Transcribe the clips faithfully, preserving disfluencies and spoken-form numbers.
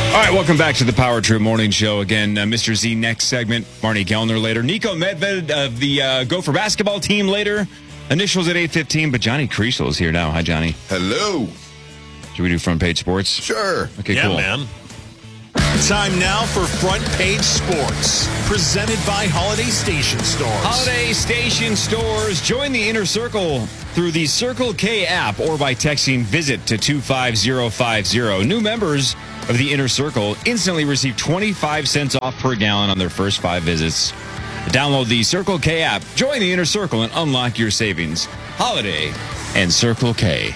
All right, welcome back to the Power Trip Morning Show. Again, uh, Mister Z next segment. Marnie Gellner later. Nico Medved of the uh, Gopher basketball team later. Initials at eight fifteen, but Johnny Creasel is here now. Hi, Johnny. Hello. Should we do front page sports? Sure. Okay, yeah, cool. man. Time now for Front Page Sports, presented by Holiday Station Stores. Holiday Station Stores. Join the Inner Circle through the Circle K app or by texting VISIT to two five zero five zero. New members of the Inner Circle instantly receive twenty-five cents off per gallon on their first five visits. Download the Circle K app, join the Inner Circle, and unlock your savings. Holiday and Circle K.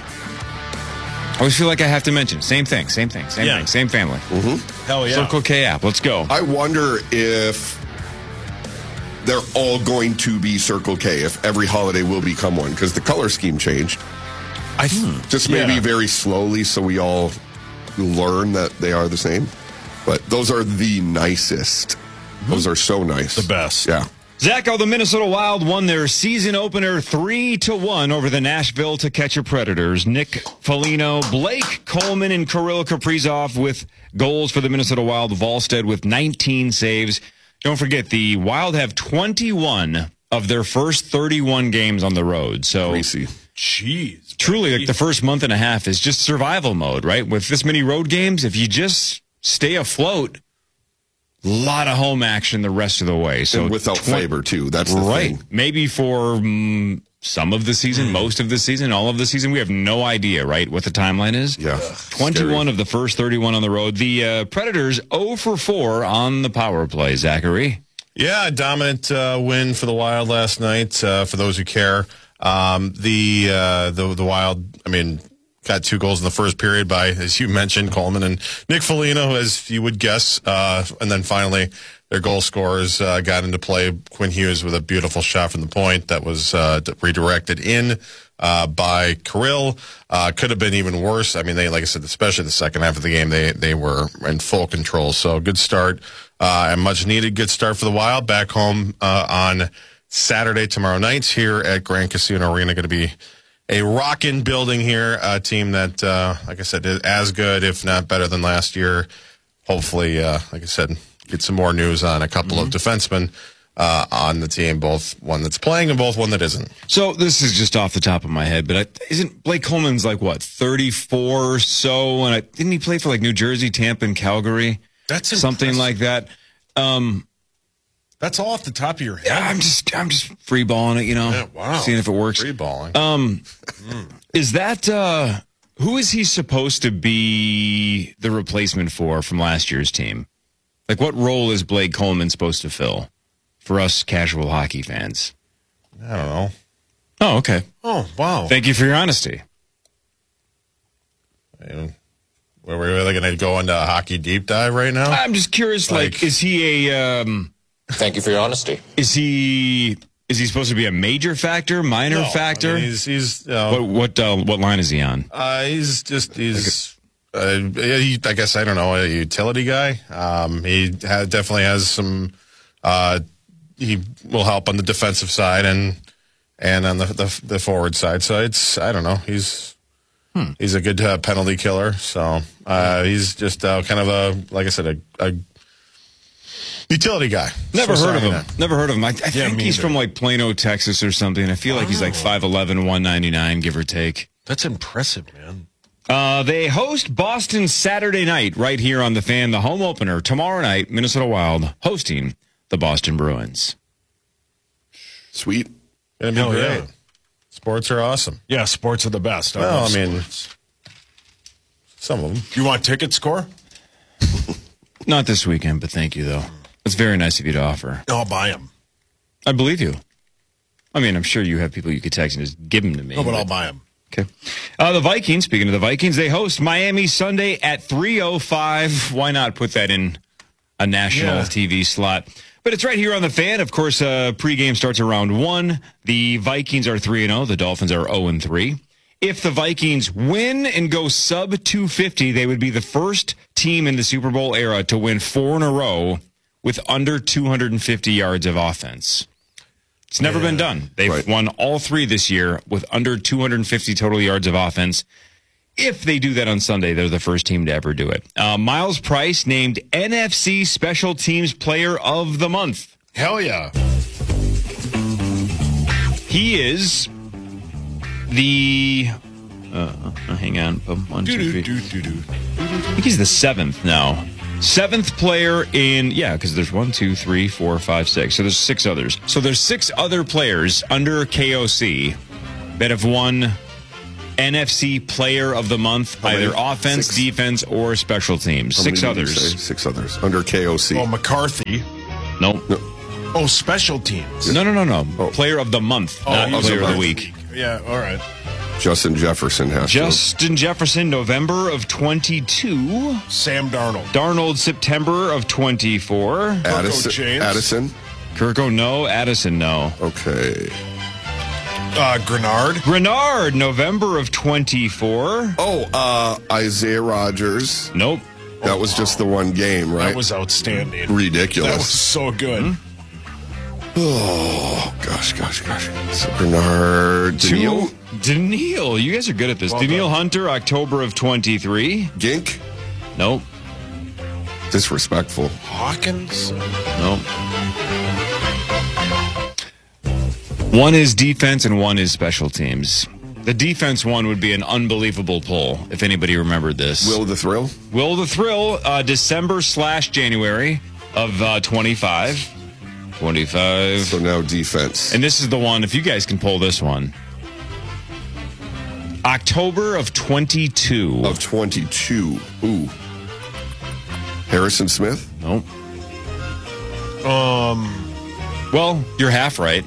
I always feel like I have to mention. Same thing, same thing, same Yeah. thing, same family. Mm-hmm. Hell yeah. Circle K app, let's go. I wonder if they're all going to be Circle K, if every holiday will become one, because the color scheme changed. I th- Just maybe yeah. very slowly so we all learn that they are the same. But those are the nicest. Those are so nice. The best. Yeah. Zacho, the Minnesota Wild won their season opener three to one over the Nashville To Catch a Predators. Nick Foligno, Blake Coleman, and Kirill Kaprizov with goals for the Minnesota Wild. Volstead with nineteen saves. Don't forget, the Wild have twenty-one of their first thirty-one games on the road. So Greasy. Jeez. truly, like the first month and a half is just survival mode, right? With this many road games, if you just stay afloat, a lot of home action the rest of the way. So And without twen- Faber, too. That's the right. thing. Maybe for mm, some of the season, most of the season, all of the season. We have no idea, right, what the timeline is. Yeah. twenty-one Scary. of the first thirty-one on the road. The uh, Predators zero for four on the power play, Zachary. Yeah, a dominant uh, win for the Wild last night, uh, for those who care. Um, the, uh, the the Wild, I mean, got two goals in the first period by, as you mentioned, Coleman and Nick Foligno, as you would guess. Uh, and then finally, their goal scorers uh, got into play. Quinn Hughes with a beautiful shot from the point that was uh, redirected in uh, by Kirill. Uh, could have been even worse. I mean, they, like I said, especially the second half of the game, they they were in full control. So good start, uh, and much needed good start for the Wild. Back home uh, on Saturday, tomorrow night, here at Grand Casino Arena. Going to be a rockin' building here, a team that, uh, like I said, is as good, if not better than last year. Hopefully, uh, like I said, get some more news on a couple Mm-hmm. of defensemen uh, on the team, both one that's playing and both one that isn't. So this is just off the top of my head, but I, isn't Blake Coleman's like, what, thirty-four or so? And I, didn't he play for like New Jersey, Tampa, and Calgary? That's something impressive. like that. Um, That's all off the top of your head. I'm just, I'm just free balling it, you know, Yeah, wow. seeing if it works. Free balling. Um, is that uh, who is he supposed to be the replacement for from last year's team? Like, what role is Blake Coleman supposed to fill for us casual hockey fans? I don't know. Oh, okay. Oh, wow. Thank you for your honesty. Were we really going to go into a hockey deep dive right now? I'm just curious. Like, Like- is he a? Um, Thank you for your honesty. is he? Is he supposed to be a major factor, minor No, factor? I mean, he's he's you know, what what uh, what line is he on? Uh, he's just he's. Uh, he, I guess I don't know, a utility guy. Um, he ha- definitely has some. Uh, he will help on the defensive side and and on the the, the forward side. So it's I don't know. He's Hmm. he's a good uh, penalty killer. So uh, he's just uh, kind of a like I said a, a utility guy. Never So heard of sorry, him. man. Never heard of him. I, I think me he's either. from like Plano, Texas, or something. I feel like he's like five eleven, one ninety-nine, give or take. That's impressive, man. Uh, they host Boston Saturday night right here on the Fan. The home opener tomorrow night. Minnesota Wild hosting the Boston Bruins. Sweet. Gonna be Hell great. yeah. Sports are awesome. Yeah, sports are the best. I Well, love I mean, sports. some of them. You want ticket score? Not this weekend, but thank you though. It's very nice of you to offer. I'll buy them. I believe you. I mean, I'm sure you have people you could text and just give them to me. No, but I'll buy them. Okay. Uh, the Vikings, speaking of the Vikings, they host Miami Sunday at three oh five. Why not put that in a national Yeah. T V slot? But it's right here on the Fan. Of course, uh, pregame starts around one. The Vikings are three and oh. The Dolphins are oh and three. If the Vikings win and go sub two fifty, they would be the first team in the Super Bowl era to win four in a row with under two hundred fifty yards of offense. It's never been done. They've Right. won all three this year with under two hundred fifty total yards of offense. If they do that on Sunday, they're the first team to ever do it. Uh, Miles Price named N F C Special Teams Player of the Month. Hell yeah. He is the... Uh, hang on. One, two, three. Do, do, do, do. I think he's the seventh now. Seventh player in, yeah, because there's one, two, three, four, five, six. So there's six others. So there's six other players under K O C that have won N F C Player of the Month, How either many? offense, Six? defense, or special teams. How Six many did you others. say? Six others under K O C. Oh, McCarthy. Nope. No. Oh, special teams. No, no, no, no. Oh. Player of the Month, Oh, not of the player of the month. week. Yeah, all right. Justin Jefferson has to. Justin Jefferson, November of twenty-two. Sam Darnold. Darnold, September of twenty-four. Addison. James. Addison. Kirko, no. Addison, no. Okay. Uh, Grenard. Grenard, November of twenty-four. Oh, uh, Isaiah Rogers. Nope. That was just the one game, right? That was outstanding. ridiculous. That was so good. Oh, gosh, gosh, gosh. So Bernard Daniil, Two. Daniil. You guys are good at this. Well Daniil done. Hunter, October of twenty-three. Gink, Nope. disrespectful. Hawkins. Nope. One is defense and one is special teams. The defense one would be an unbelievable pull, if anybody remembered this. Will the Thrill? Will the Thrill, uh, December slash January of uh, twenty-five. twenty-five. So now defense. And this is the one, if you guys can pull this one. October of twenty-two. Of twenty-two. Ooh. Harrison Smith? Nope. Um, Well, you're half right.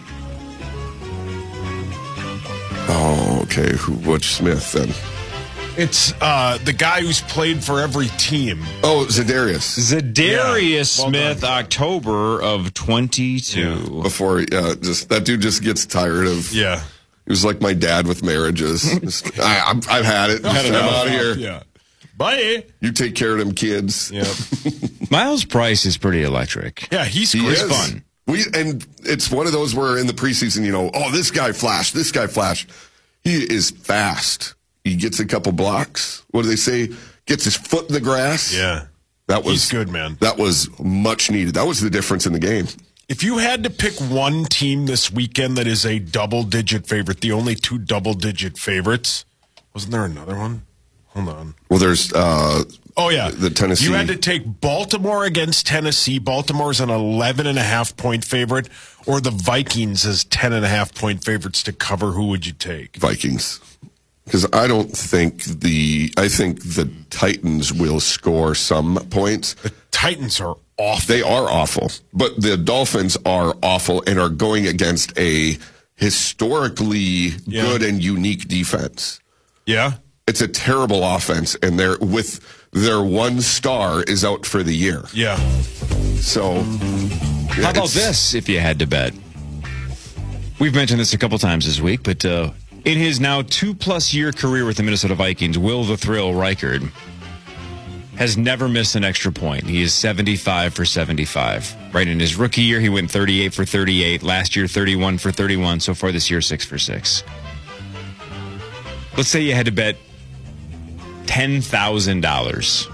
Oh, okay. Who? Which Smith then? it's uh, the guy who's played for every team. Oh, Zadarius. Zadarius Yeah, well Smith, done. October of twenty-two. Before, yeah, just that dude just gets tired of. Yeah. He was like my dad with marriages. Just, I, I'm, I've had it. Just, I'm out of here. Yeah. Bye. You take care of them kids. Yeah. Miles Price is pretty electric. Yeah, he's He great. is. fun. We and it's one of those where in the preseason, you know, oh, this guy flashed, this guy flashed. He is fast. He gets a couple blocks. What do they say? Gets his foot in the grass. Yeah. that was He's good, man. That was much needed. That was the difference in the game. If you had to pick one team this weekend that is a double-digit favorite, the only two double-digit favorites, wasn't there another one? Hold on. Well, there's uh, Oh, yeah. the Tennessee. You had to take Baltimore against Tennessee. Baltimore's an eleven and a half point favorite, or the Vikings as ten and a half point favorites to cover. Who would you take? Vikings. Because I don't think the I think the Titans will score some points. The Titans are awful. They are awful, but the Dolphins are awful and are going against a historically Yeah. good and unique defense. Yeah? It's a terrible offense, and they're with their one star is out for the year. Yeah. So, How about this, if you had to bet? We've mentioned this a couple times this week, but uh, in his now two-plus year career with the Minnesota Vikings, Will the Thrill Reichard has never missed an extra point. He is seventy-five for seventy-five. Right in his rookie year, he went thirty-eight for thirty-eight. Last year, thirty-one for thirty-one. So far this year, six for six. Let's say you had to bet ten thousand dollars.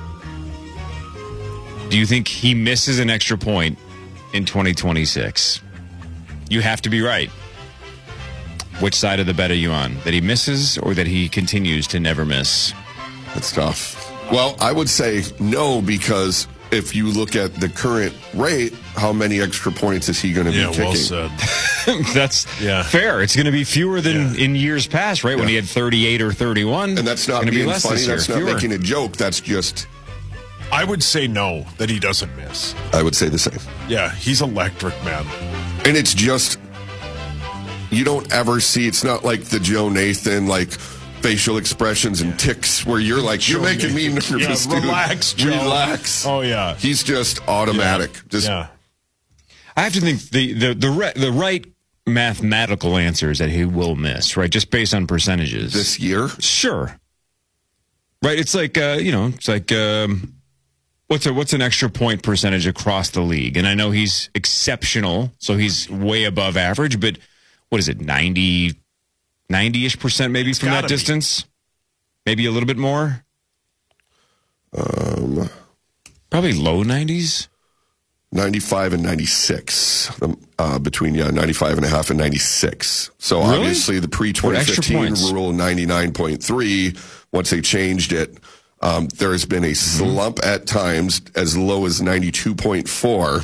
Do you think he misses an extra point in twenty twenty-six? You have to be right. Which side of the bet are you on? That he misses or that he continues to never miss? that's tough. Well, I would say no, because if you look at the current rate, how many extra points is he going to Yeah, be kicking? well said. That's Yeah. fair. It's going to be fewer than Yeah. in years past, right? When he had thirty-eight or thirty-one. And that's not it's gonna being be less funny. this year. That's not Fewer. making a joke. That's just, I would say no, that he doesn't miss. I would say the same. Yeah, he's electric, man. And it's just, you don't ever see, it's not like the Joe Nathan, like facial expressions and ticks where you're like, you're Joe making me Nathan. nervous, Yeah, dude. relax, Joe. Relax. Oh, yeah. He's just automatic. Just Yeah. I have to think the the the, re- the right mathematical answer is that he will miss, right? Just based on percentages. this year. Sure. Right. It's like uh, you know, it's like um, what's a what's an extra point percentage across the league? And I know he's exceptional, so he's way above average. But what is it, ninety, ninety-ish percent maybe from that gotta be. distance? Maybe a little bit more? Um, Probably low nineties? ninety-five and ninety-six. Uh, between, yeah, ninety-five and a half and ninety-six. So Really? obviously the pre twenty fifteen rule, ninety-nine point three, once they changed it, um, there has been a slump mm-hmm. at times as low as ninety-two point four.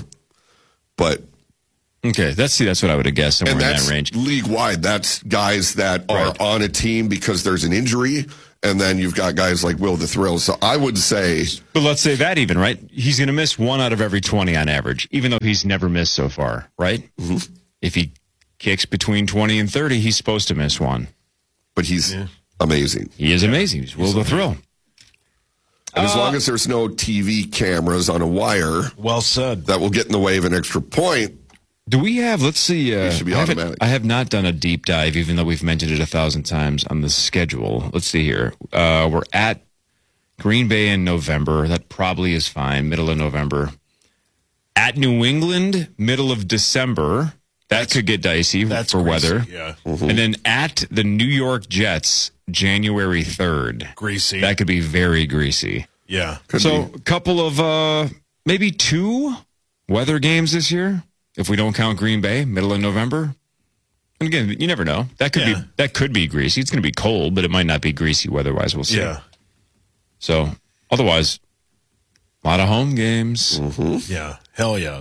But okay, that's see, that's what I would have guessed, somewhere and in that's that range. League-wide. That's guys that are Right. on a team because there's an injury, and then you've got guys like Will the Thrill. So I would say... But let's say that even, right? He's going to miss one out of every twenty on average, even though he's never missed so far, right? Mm-hmm. If he kicks between twenty and thirty, he's supposed to miss one. But he's Yeah. amazing. He is amazing. He's Will the Thrill. And as Uh, long as there's no T V cameras on a wire Well said. that will get in the way of an extra point, Do we have, let's see, uh, It should be I, haven't- automatic. I have not done a deep dive, even though we've mentioned it a thousand times on the schedule. Let's see here. Uh, we're at Green Bay in November. That probably is fine, middle of November. At New England, middle of December. That could get dicey That's for greasy, weather. Yeah. And then at the New York Jets, January third. Greasy. That could be very greasy. Yeah. could So, be. a couple of, uh, maybe two weather games this year, if we don't count Green Bay, middle of November. And again, you never know. That could Yeah. be that could be greasy. It's going to be cold, but it might not be greasy weather-wise. We'll see. Yeah. So, otherwise, a lot of home games. Yeah. Hell yeah.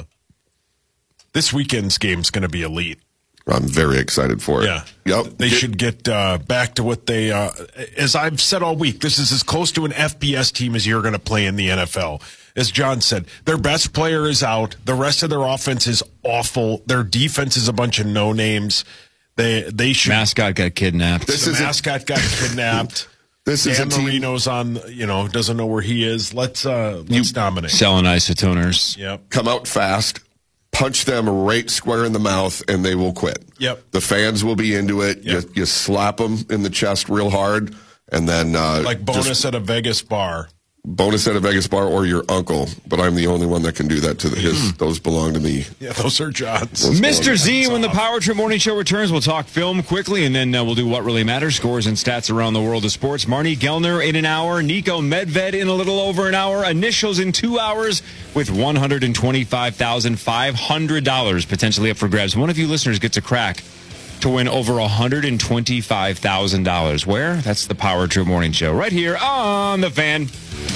This weekend's game's going to be elite. I'm very excited for it. Yeah. Yep. They Get- should get uh, back to what they, uh, as I've said all week, this is as close to an F B S team as you're going to play in the N F L. As John said, their best player is out. The rest of their offense is awful. Their defense is a bunch of no names. They they should. Mascot got kidnapped. This the is a- mascot got kidnapped. This is Dan a team. Marino's on, you know, doesn't know where he is. Let's uh, let's dominate. Selling isotoners. Yep. Come out fast, punch them right square in the mouth, and they will quit. Yep. The fans will be into it. Yep. You, you slap them in the chest real hard, and then uh, Like bonus just at a Vegas bar. bonus at a Vegas bar or your uncle. But I'm the only one that can do that to the, his. Those belong to me. Yeah, those are John's. Those Mister belong to me. Z, when the Power Trip Morning Show returns, we'll talk film quickly, and then uh, we'll do What Really Matters, scores and stats around the world of sports. Marnie Gellner in an hour, Nico Medved in a little over an hour, initials in two hours with one hundred twenty-five thousand five hundred dollars potentially up for grabs. One of you listeners gets a crack to win over one hundred twenty-five thousand dollars. Where? That's the Power Trip Morning Show right here on The Fan.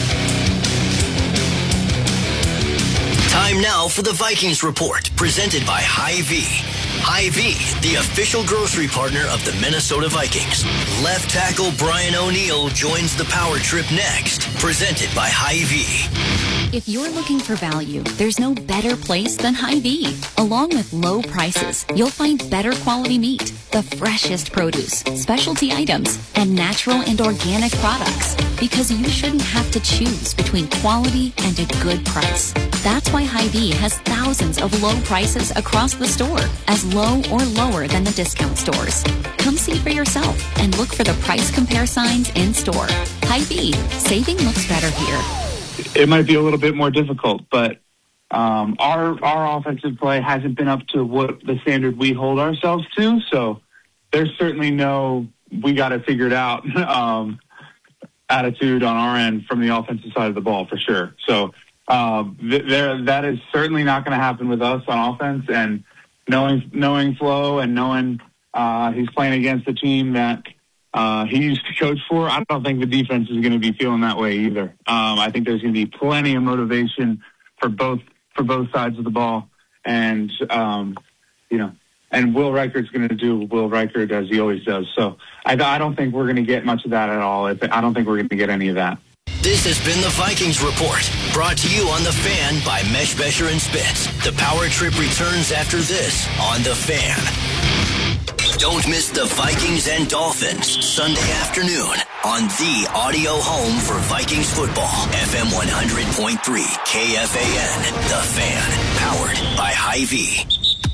Time now for the Vikings Report, presented by Hy-Vee. Hy-Vee, the official grocery partner of the Minnesota Vikings. Left tackle Brian O'Neill joins the Power Trip next, presented by Hy-Vee. If you're looking for value, there's no better place than Hy-Vee. Along with low prices, you'll find better quality meat, the freshest produce, specialty items, and natural and organic products. Because you shouldn't have to choose between quality and a good price. That's why Hy-Vee has thousands of low prices across the store, as low or lower than the discount stores. Come see for yourself and look for the price compare signs in store. Hy-Vee, saving looks better here. It might be a little bit more difficult, but um, our our offensive play hasn't been up to what the standard we hold ourselves to. So there's certainly no we got to figure it out um, attitude on our end from the offensive side of the ball for sure. So um, th- there that is certainly not going to happen with us on offense. And knowing knowing Flo and knowing uh, he's playing against a team that. Uh, he used to coach for. I don't think the defense is going to be feeling that way either. Um, I think there's going to be plenty of motivation for both for both sides of the ball, and um, you know, and Will Reichard's going to do Will Reichard as he always does. So I, I don't think we're going to get much of that at all. I don't think we're going to get any of that. This has been the Vikings Report, brought to you on The Fan by Mesh Besher and Spitz. The Power Trip returns after this on The Fan. Don't miss the Vikings and Dolphins Sunday afternoon on the audio home for Vikings football. F M one hundred point three K F A N, The Fan, powered by Hy-Vee.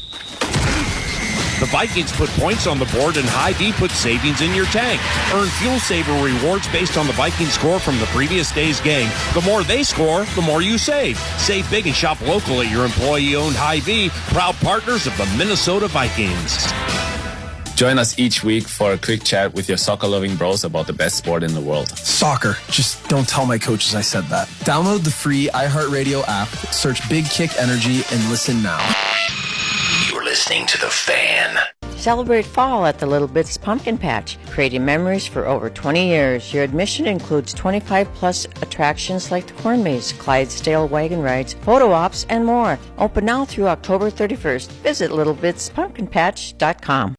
The Vikings put points on the board and Hy-Vee put savings in your tank. Earn Fuel Saver rewards based on the Vikings score from the previous day's game. The more they score, the more you save. Save big and shop local at your employee-owned Hy-Vee, proud partners of the Minnesota Vikings. Join us each week for a quick chat with your soccer-loving bros about the best sport in the world. Soccer. Just don't tell my coaches I said that. Download the free iHeartRadio app, search Big Kick Energy, and listen now. You're listening to The Fan. Celebrate fall at the Little Bits Pumpkin Patch, creating memories for over twenty years. Your admission includes twenty-five plus attractions like the Corn Maze, Clydesdale wagon rides, photo ops, and more. Open now through October thirty-first. Visit little bits pumpkin patch dot com.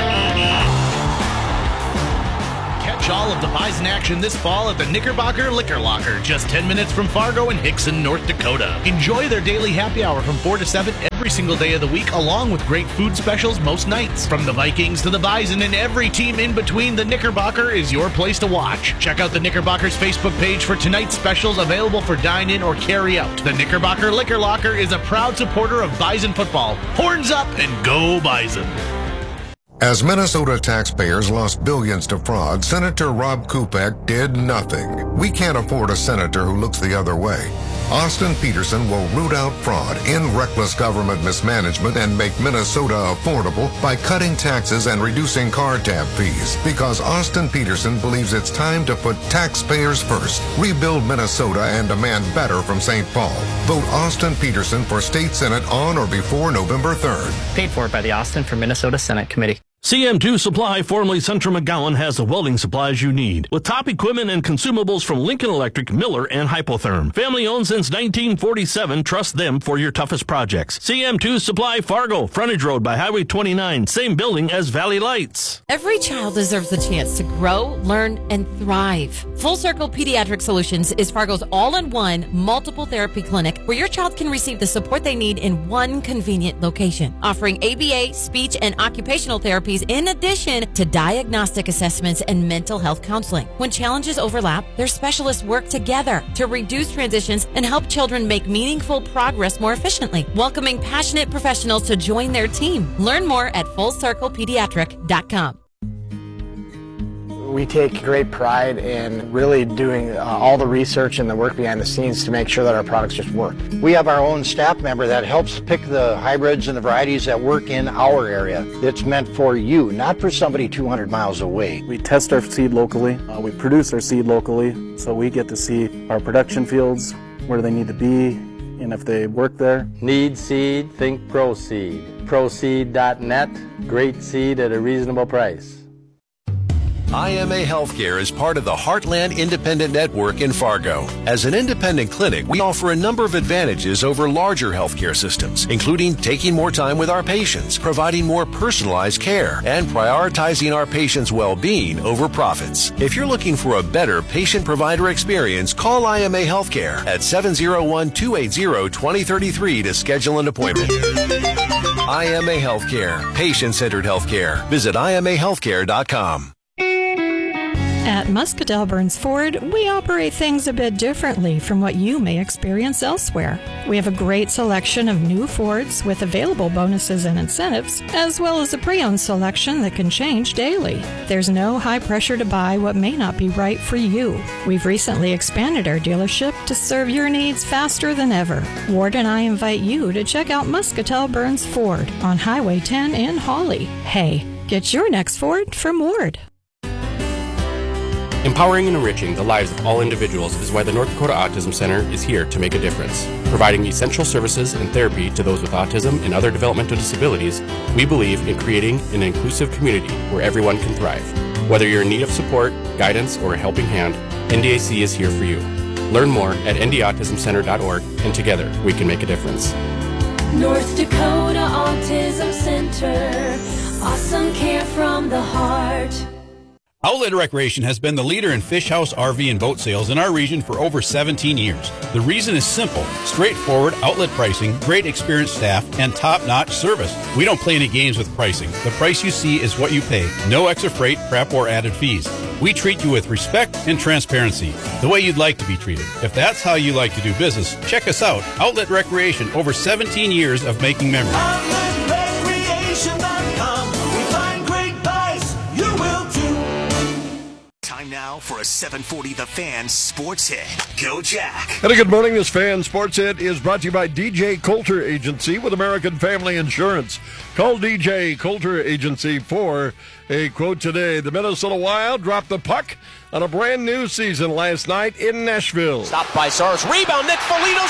Catch all of the Bison action this fall at the Knickerbocker Liquor Locker, just ten minutes from Fargo and Hickson, North Dakota. Enjoy their daily happy hour from four to seven every single day of the week, along with great food specials most nights. From the Vikings to the Bison and every team in between, the Knickerbocker is your place to watch. Check out the Knickerbocker's Facebook page for tonight's specials available for dine-in or carry-out. The Knickerbocker Liquor Locker is a proud supporter of Bison football. Horns up and go Bison! As Minnesota taxpayers lost billions to fraud, Senator Rob Kupek did nothing. We can't afford a senator who looks the other way. Austin Peterson will root out fraud, end reckless government mismanagement, and make Minnesota affordable by cutting taxes and reducing car tab fees. Because Austin Peterson believes it's time to put taxpayers first, rebuild Minnesota, and demand better from Saint Paul. Vote Austin Peterson for State Senate on or before November third. Paid for by the Austin for Minnesota Senate Committee. C M two Supply, formerly Central McGowan, has the welding supplies you need, with top equipment and consumables from Lincoln Electric, Miller, and Hypotherm. Family owned since nineteen forty-seven, trust them for your toughest projects. C M two Supply, Fargo, frontage road by Highway twenty-nine, same building as Valley Lights. Every child deserves the chance to grow, learn, and thrive. Full Circle Pediatric Solutions is Fargo's all-in-one multiple therapy clinic where your child can receive the support they need in one convenient location, offering A B A, speech, and occupational therapies in addition to diagnostic assessments and mental health counseling. When challenges overlap, their specialists work together to reduce transitions and help children make meaningful progress more efficiently, welcoming passionate professionals to join their team. Learn more at full circle pediatric dot com. We take great pride in really doing uh, all the research and the work behind the scenes to make sure that our products just work. We have our own staff member that helps pick the hybrids and the varieties that work in our area. It's meant for you, not for somebody two hundred miles away. We test our seed locally. Uh, we produce our seed locally, so we get to see our production fields, where they need to be, and if they work there. Need seed? Think ProSeed. ProSeed dot net. Great seed at a reasonable price. I M A Healthcare is part of the Heartland Independent Network in Fargo. As an independent clinic, we offer a number of advantages over larger healthcare systems, including taking more time with our patients, providing more personalized care, and prioritizing our patients' well-being over profits. If you're looking for a better patient-provider experience, call I M A Healthcare at seven oh one, two eight zero, two oh three three to schedule an appointment. I M A Healthcare, patient-centered healthcare. Visit I M A healthcare dot com. At Muscatel Burns Ford, we operate things a bit differently from what you may experience elsewhere. We have a great selection of new Fords with available bonuses and incentives, as well as a pre-owned selection that can change daily. There's no high pressure to buy what may not be right for you. We've recently expanded our dealership to serve your needs faster than ever. Ward and I invite you to check out Muscatel Burns Ford on Highway ten in Hawley. Hey, get your next Ford from Ward. Empowering and enriching the lives of all individuals is why the North Dakota Autism Center is here to make a difference. Providing essential services and therapy to those with autism and other developmental disabilities, we believe in creating an inclusive community where everyone can thrive. Whether you're in need of support, guidance, or a helping hand, N D A C is here for you. Learn more at n d autism center dot org, and together we can make a difference. North Dakota Autism Center, awesome care from the heart. Outlet Recreation has been the leader in fish house, R V, and boat sales in our region for over seventeen years. The reason is simple: straightforward outlet pricing, great experienced staff, and top-notch service. We don't play any games with pricing. The price you see is what you pay. No extra freight, prep, or added fees. We treat you with respect and transparency, the way you'd like to be treated. If that's how you like to do business, check us out. Outlet Recreation, over seventeen years of making memories. outlet recreation dot com. We find great buys. You will too. Time now Now for a seven forty The Fan Sports Hit. Go Jack. And a good morning. This Fan Sports Hit is brought to you by D J Coulter Agency with American Family Insurance. Call D J Coulter Agency for a quote today. The Minnesota Wild dropped the puck on a brand new season last night in Nashville. Stopped by Saros. Rebound. Nick Foligno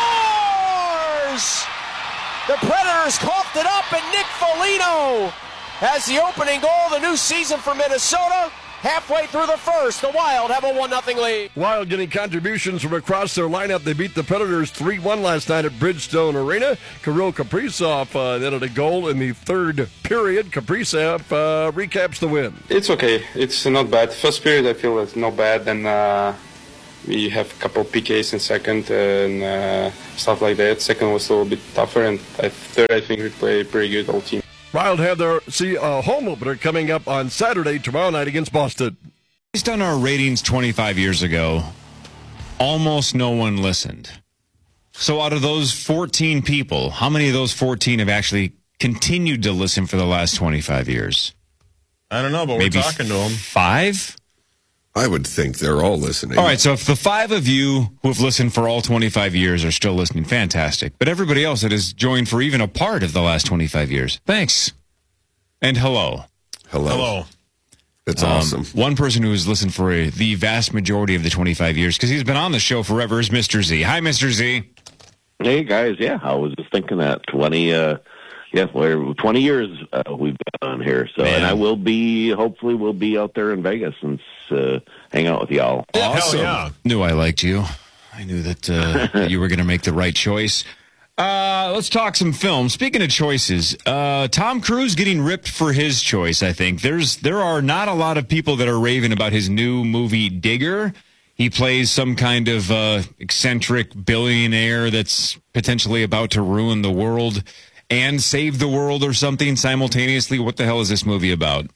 scores! The Predators coughed it up, and Nick Foligno has the opening goal of the new season for Minnesota. Halfway through the first, the Wild have a one nothing lead. Wild getting contributions from across their lineup. They beat the Predators three one last night at Bridgestone Arena. Kirill Kaprizov uh, netted a goal in the third period. Kaprizov uh, recaps the win. It's okay. It's not bad. First period, I feel it's not bad. Then uh, we have a couple of P Ks in second and uh, stuff like that. Second was a little bit tougher. And third, I think we played pretty good, whole team. Wild have their see a home opener coming up on Saturday, tomorrow night against Boston. Based on our ratings twenty-five years ago, almost no one listened. So out of those fourteen people, how many of those fourteen have actually continued to listen for the last twenty-five years? I don't know, but Maybe we're talking to them. Five? I would think they're all listening. All right, so if the five of you who have listened for all twenty-five years are still listening, fantastic. But everybody else that has joined for even a part of the last twenty-five years, thanks. And hello. Hello. Hello. That's um, awesome. One person who has listened for a, the vast majority of the twenty-five years, because he's been on the show forever, is Mister Z. Hi, Mister Z. Hey, guys. Yeah, I was just thinking that. twenty, uh, yeah, we're twenty years uh, we've been on here. So, Man. and I will be, hopefully, we'll be out there in Vegas and uh, hang out with y'all. Awesome. Hell yeah. Knew I liked you. I knew that, uh, that you were going to make the right choice. Uh, let's talk some film. Speaking of choices, uh, Tom Cruise getting ripped for his choice, I think. There's There are not a lot of people that are raving about his new movie, Digger. He plays some kind of uh, eccentric billionaire that's potentially about to ruin the world and save the world or something simultaneously. What the hell is this movie about?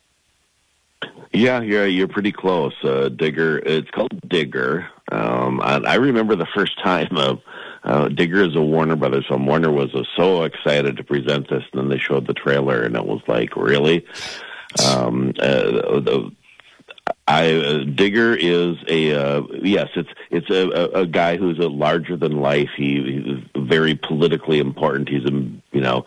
Yeah, you're you're pretty close. Uh, Digger. It's called Digger. Um, I, I remember the first time. Uh, uh, Digger is a Warner Brothers film. Warner was uh, so excited to present this, and then they showed the trailer, and it was like, really? Um, uh, the, I uh, Digger is a uh, yes. It's it's a, a, a guy who's a larger than life. He, he's very politically important. He's a you know.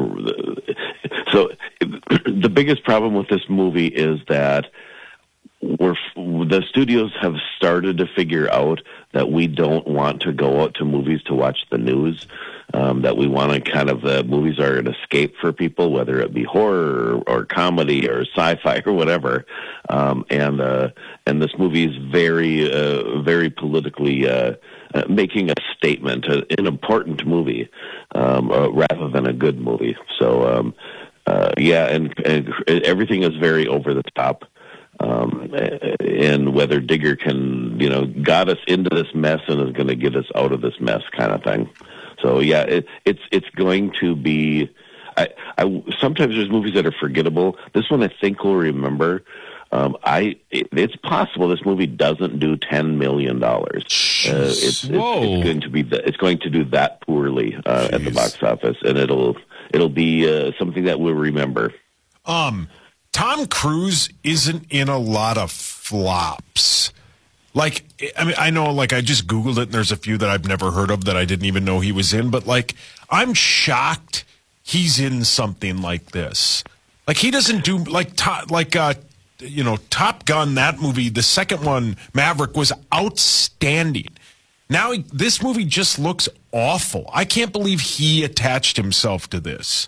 So the biggest problem with this movie is that we're the studios have started to figure out that we don't want to go out to movies to watch the news. Um, that we want to kind of, uh, movies are an escape for people, whether it be horror or, or comedy or sci-fi or whatever. Um, and, uh, and this movie is very, uh, very politically, uh, uh, making a statement, uh, an important movie, um, uh, rather than a good movie. So, um, uh, yeah, and, and everything is very over the top. Um, and whether Digger can, you know, got us into this mess and is going to get us out of this mess kind of thing. So yeah, it, it's it's going to be. I, I sometimes there's movies that are forgettable. This one I think we'll remember. Um, I it, it's possible this movie doesn't do ten million dollars. Uh, it's, it's, it's going to be the, it's going to do that poorly uh, at the box office, and it'll it'll be uh, something that we'll remember. Um, Tom Cruise isn't in a lot of flops. Like, I mean, I know, like, I just Googled it, and there's a few that I've never heard of that I didn't even know he was in, but, like, I'm shocked he's in something like this. Like, he doesn't do, like, to, like uh, you know, Top Gun, that movie, the second one, Maverick, was outstanding. Now, he, this movie just looks awful. I can't believe he attached himself to this.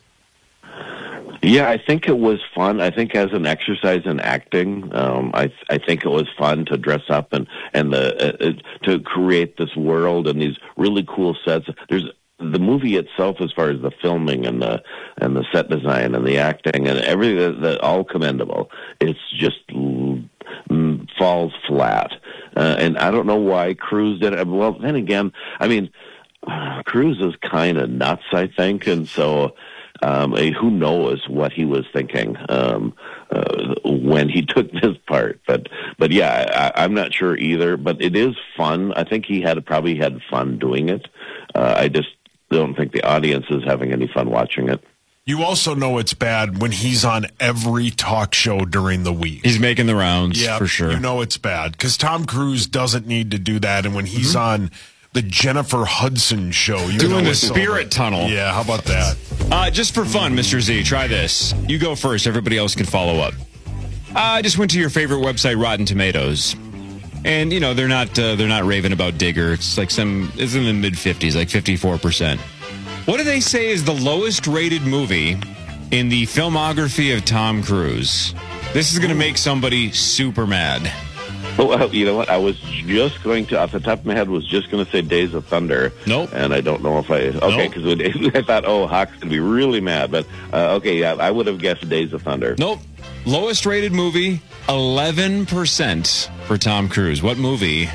Yeah, I think it was fun. I think as an exercise in acting, um, I I think it was fun to dress up and and the uh, to create this world and these really cool sets. There's the movie itself, as far as the filming and the and the set design and the acting and everything, that, that all commendable. It's just mm, falls flat, uh, and I don't know why Cruise did it. Well, then again, I mean, uh, Cruise is kind of nuts, I think, and so. Um, who knows what he was thinking um, uh, when he took this part? But, but yeah, I, I'm not sure either. But it is fun. I think he had probably had fun doing it. Uh, I just don't think the audience is having any fun watching it. You also know it's bad when he's on every talk show during the week. He's making the rounds, yeah, for sure. You know it's bad because Tom Cruise doesn't need to do that. And when he's mm-hmm. on the Jennifer Hudson show, you doing know the Spirit Tunnel. Yeah, how about that? Uh, just for fun, Mister Z, try this. You go first. Everybody else can follow up. I uh, just went to your favorite website, Rotten Tomatoes, and you know they're not uh, they're not raving about Digger. It's like some it's in the mid fifties, like fifty-four percent. What do they say is the lowest rated movie in the filmography of Tom Cruise? This is going to make somebody super mad. Well, you know what? I was just going to, off the top of my head, was just going to say Days of Thunder. Nope. And I don't know if I, okay, because nope. I thought, oh, Hawk's going to be really mad. But, uh, okay, yeah, I would have guessed Days of Thunder. Nope. Lowest rated movie, eleven percent for Tom Cruise. What movie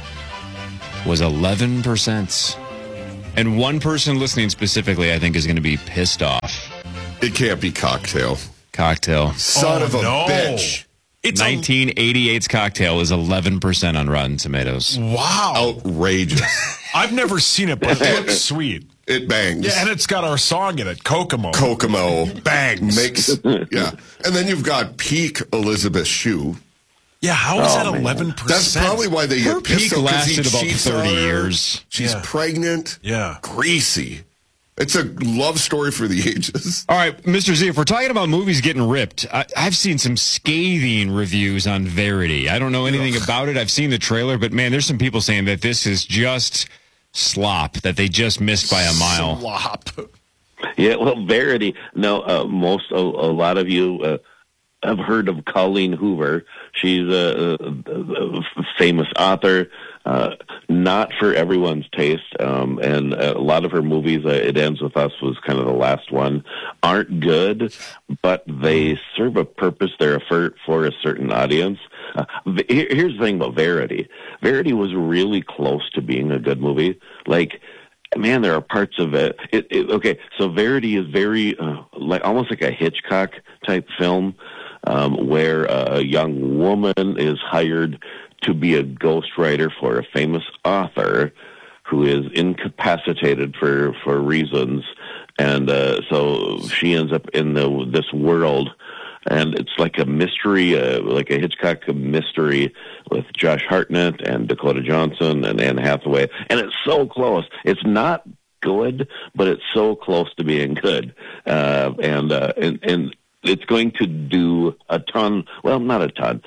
was eleven percent? And one person listening specifically, I think, is going to be pissed off. It can't be Cocktail. Cocktail. Son oh, of a no. bitch. It's nineteen eighty-eight's Cocktail is eleven percent on Rotten Tomatoes. Wow. Outrageous. I've never seen it, but it looks sweet. It bangs. Yeah, and it's got our song in it, Kokomo. Kokomo. Bangs. Makes, yeah. And then you've got peak Elizabeth Shue. Yeah, how is oh, that eleven percent? That's probably why they Her get pissed peak off, lasted he about thirty years. She's yeah. pregnant. Yeah. Greasy. It's a love story for the ages. All right, Mister Z, if we're talking about movies getting ripped, I, I've seen some scathing reviews on Verity. I don't know anything Ugh. about it. I've seen the trailer, but man, there's some people saying that this is just slop, that they just missed by a mile. Slop. Yeah, well, Verity, no, uh, most, a, a lot of you uh, have heard of Colleen Hoover. She's a, a, a famous author. Uh, not for everyone's taste, um, and a lot of her movies, uh, It Ends With Us was kind of the last one, aren't good, but they serve a purpose. They're for, for a certain audience. Uh, here, here's the thing about Verity. Verity was really close to being a good movie. Like, man, there are parts of it. it, it okay, so Verity is very, uh, like almost like a Hitchcock type film, um, where a young woman is hired to be a ghostwriter for a famous author who is incapacitated for, for reasons. And uh, so she ends up in the this world, and it's like a mystery, uh, like a Hitchcock mystery with Josh Hartnett and Dakota Johnson and Anne Hathaway. And it's so close. It's not good, but it's so close to being good. Uh, and, uh, and, and it's going to do a ton, well, not a ton,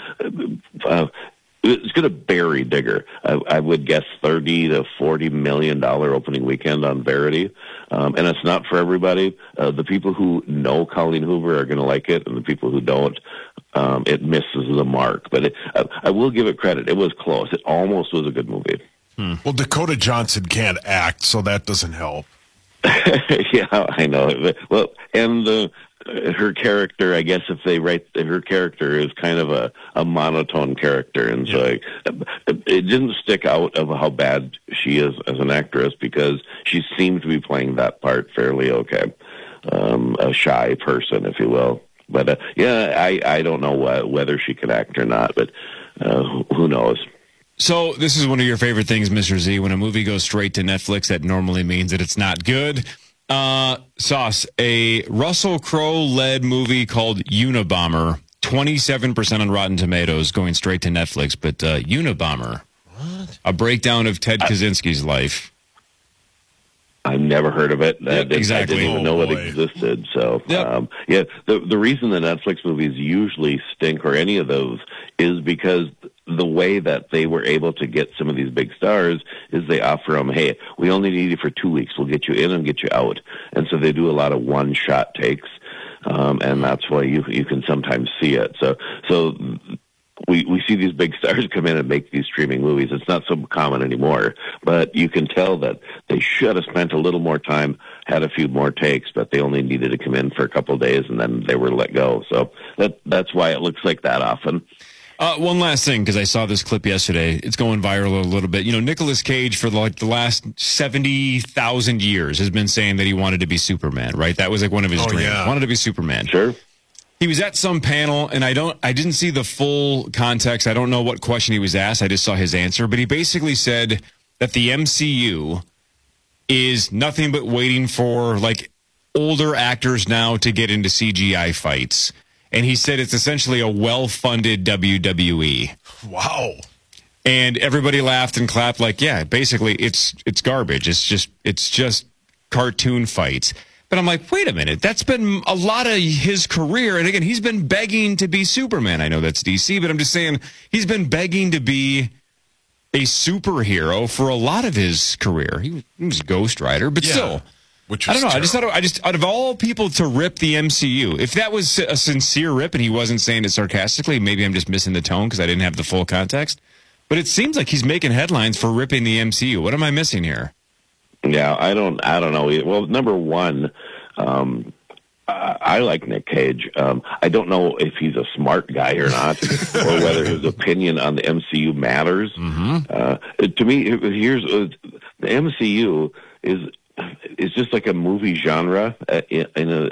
uh, it's going to bury Digger. I, I would guess thirty to forty million dollar opening weekend on Verity, um, and it's not for everybody. Uh, the people who know Colleen Hoover are going to like it, and the people who don't, um, it misses the mark. But it, I, I will give it credit; it was close. It almost was a good movie. Hmm. Well, Dakota Johnson can't act, so that doesn't help. Yeah, I know. Well, and uh, her character, I guess if they write her character is kind of a, a monotone character, and so yeah. I, it didn't stick out of how bad she is as an actress because she seemed to be playing that part fairly okay, um, a shy person, if you will. But uh, yeah, I, I don't know uh, whether she could act or not, but uh, who knows. So this is one of your favorite things, Mister Z. When a movie goes straight to Netflix, that normally means that it's not good. Uh, Sauce, a Russell Crowe-led movie called Unabomber, twenty-seven percent on Rotten Tomatoes, going straight to Netflix. But uh, Unabomber, what? A breakdown of Ted Kaczynski's life. I've never heard of it. Yep, I, exactly. I didn't even know oh, it existed. So, yep. um, yeah, the the reason the Netflix movies usually stink, or any of those, is because the way that they were able to get some of these big stars is they offer them, hey, we only need you for two weeks. We'll get you in and get you out. And so they do a lot of one-shot takes, um, and that's why you you can sometimes see it. So so. We we see these big stars come in and make these streaming movies. It's not so common anymore, but you can tell that they should have spent a little more time, had a few more takes, but they only needed to come in for a couple of days, and then they were let go. So that that's why it looks like that often. Uh, one last thing, because I saw this clip yesterday. It's going viral a little bit. You know, Nicolas Cage, for like the last seventy thousand years, has been saying that he wanted to be Superman, right? That was like one of his oh, dreams. Yeah. Wanted to be Superman. Sure. He was at some panel, and I don't, I didn't see the full context. I don't know what question he was asked. I just saw his answer. But he basically said that the M C U is nothing but waiting for, like, older actors now to get into C G I fights. And he said it's essentially a well-funded W W E. Wow. And everybody laughed and clapped like, yeah, basically it's it's garbage. It's just it's just cartoon fights. But I'm like, wait a minute, that's been a lot of his career. And again, he's been begging to be Superman. I know that's D C, but I'm just saying he's been begging to be a superhero for a lot of his career. He was, he was Ghost Rider, but Yeah, still. which I don't know. was I just thought, I just, out of all people to rip the M C U, if that was a sincere rip and he wasn't saying it sarcastically, maybe I'm just missing the tone because I didn't have the full context. But it seems like he's making headlines for ripping the M C U. What am I missing here? Yeah, I don't. I don't know. Well, number one, um, I, I like Nick Cage. Um, I don't know if he's a smart guy or not, or whether his opinion on the M C U matters. Mm-hmm. Uh, to me, here's uh, the M C U is is just like a movie genre uh, in, in a